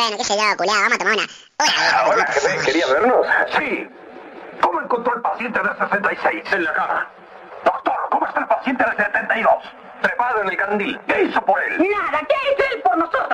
bueno, qué sé yo, culiao, vamos a tomar una. Hola, jefe, ¿quería vernos? Sí. ¿Cómo encontró el paciente de 66? En la cama. Doctor, ¿cómo está el paciente de 72? Trepado en el candil. ¿Qué hizo por él? Nada, ¿qué hizo él por nosotros?